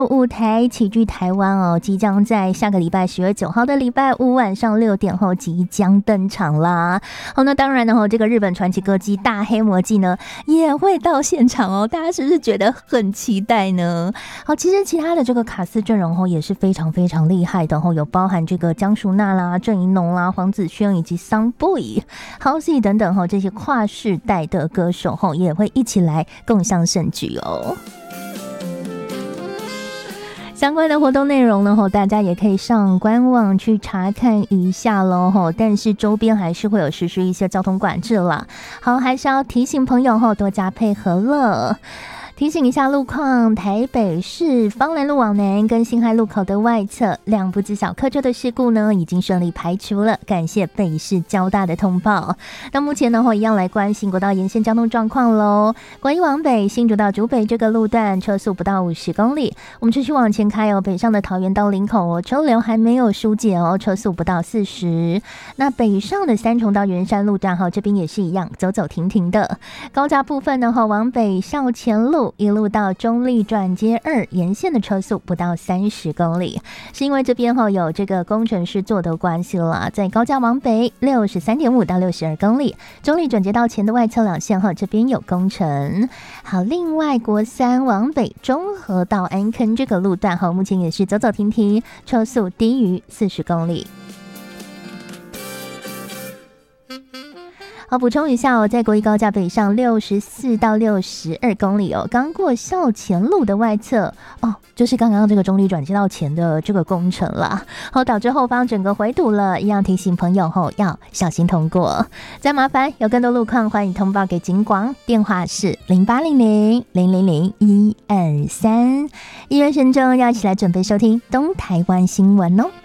舞台齐聚台湾哦，即将在下个礼拜10月9号的礼拜五晚上6点后即将登场啦。好，那当然呢，这个日本传奇歌姬大黑魔记呢也会到现场哦，大家是不是觉得很期待呢？好，其实其他的这个卡司阵容也是非常非常厉害的有包含这个江淑娜啦、郑宜农啦、黄子轩以及 Sunboy、Halsey 等等这些跨世代的歌手也会一起来共襄盛举哦。相关的活动内容呢，大家也可以上官网去查看一下咯，但是周边还是会有实施一些交通管制啦。好，还是要提醒朋友多加配合了。提醒一下路况，台北市芳兰路往南跟辛亥路口的外侧两部小客车的事故呢，已经顺利排除了，感谢北市交大的通报。那目前呢，一样来关心国道沿线交通状况咯。国一往北新竹到竹北这个路段车速不到50公里，我们继续往前开北上的桃园到林口车流还没有疏解车速不到40。那北上的三重到圆山路段这边也是一样，走走停停的。高架部分呢，往北校前路一路到中立转接2沿线的车速不到30公里，是因为这边有这个工程师做的关系啦，在高架往北63.5到62公里，中立转接道前的外侧两线这边有工程。好，另外国三往北中和到安坑这个路段目前也是走走停停，车速低于40公里。好，补充一下在国一高架北上64到62公里刚过校前路的外侧就是刚刚这个中立转接道前的这个工程啦。好，导致后方整个回堵了，一样提醒朋友要小心通过。再麻烦有更多路况，欢迎通报给警广，电话是0800-000-123。1月深中要一起来准备收听东台湾新闻哦。